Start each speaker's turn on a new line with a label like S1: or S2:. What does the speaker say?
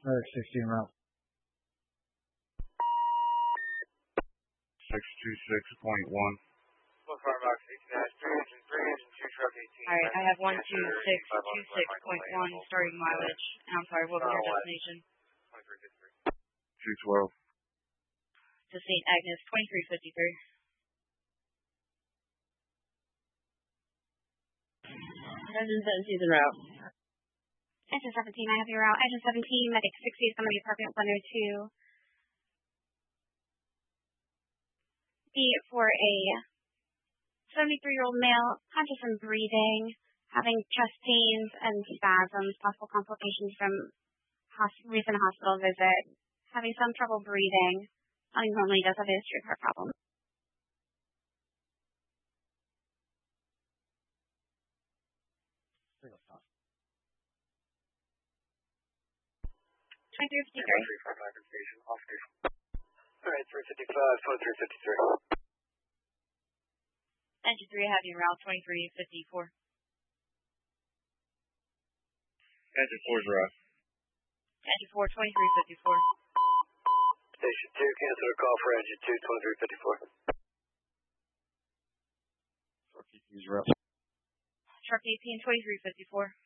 S1: Medic 16 route.
S2: 626.1.
S3: Firebox 18-3, engine 3, engine 2, truck 18.
S4: Alright, I have 12626.1 starting mileage. And I'm sorry, what was your destination?
S2: 212.
S4: To St. Agnes, 2353.
S5: Engine 17 en route.
S6: Engine 17, I have your route. Engine 17, Medic 60 is going to be parking at 102. Be for a 73-year-old male, conscious and breathing, having chest pains and spasms, possible complications from recent hospital visit, having some trouble breathing. He normally does have a history of heart problems.
S3: Alright, 355, 2353.
S4: Engine 3, I have you route 2354.
S2: Engine 4's route.
S4: Engine 4, 2354.
S3: Station 2, cancel a call for engine 2, 2354.
S1: Truck 18's route.
S4: Truck 18, 2354.